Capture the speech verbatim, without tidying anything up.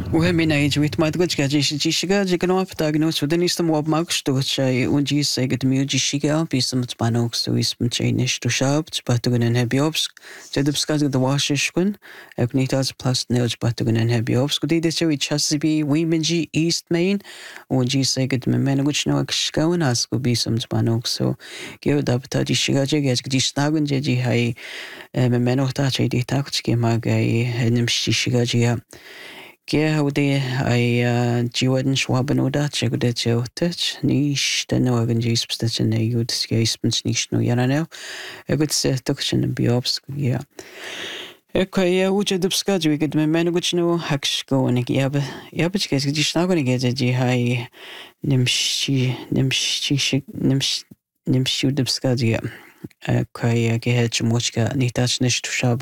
وهمين أيج ويت ما تقولش كاجي شي شيغا جي كانوا فتاغنو سوداني استم واب ماكش تو شاي ونجي سيغت ميو جي شيغا بيسم تبانوكس تو اسم تشينش تو شاب تباتوغن ان هبيوبس جدبسكاز د واششكن اكنيتاز بلاس نيوز باتوغن ان هبيوبس كدي دشوي تشاسبي ويمنجي ايست مين ونجي سيغت من وچ نو كشكاون اسكو بيسم تبانوكس سو كيو دابتا جي شيغا جي جاج جي ستاغن جي جي هاي من منو تا تشي دي تاكش كي ما جاي نمشي شيغا جي Kia hawdi ay jiwadin schwaben oder tschegude tschewtet nish den organ jis bestachen ne yud skis bens nish no yananel egut se tokchen biobs ja Okay, ja, uche dubska ju ged me men guch no haksh go ne ya ba ya ba chkes gi shna go ne ge ji hay nimshi nimshi nimshi nimshi dubska ji Okay, ge het mochka ni tach nish tu